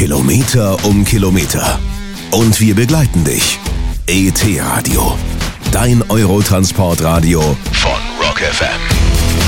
Kilometer um Kilometer. Und wir begleiten dich. ET Radio, dein Eurotransportradio von Rock FM.